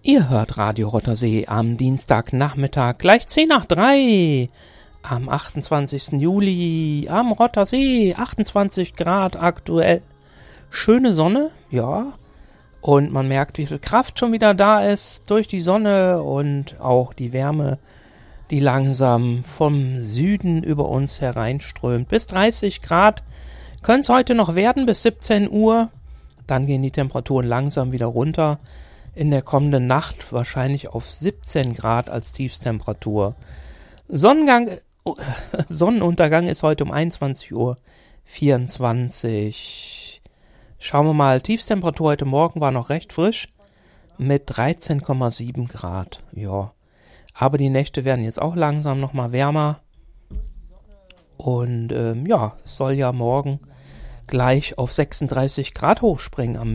Ihr hört Radio Rottersee am Dienstagnachmittag, gleich 2:10 am 28. Juli am Rottersee, 28 Grad aktuell. Schöne Sonne, ja, und man merkt, wie viel Kraft schon wieder da ist durch die Sonne und auch die Wärme, die langsam vom Süden über uns hereinströmt. Bis 30 Grad können es heute noch werden, bis 17 Uhr. Dann gehen die Temperaturen langsam wieder runter. In der kommenden Nacht wahrscheinlich auf 17 Grad als Tiefstemperatur. Sonnenuntergang ist heute um 21:24 Uhr. Schauen wir mal, Tiefstemperatur heute Morgen war noch recht frisch mit 13,7 Grad. Ja, aber die Nächte werden jetzt auch langsam nochmal wärmer. Und es soll ja morgen gleich auf 36 Grad hochspringen am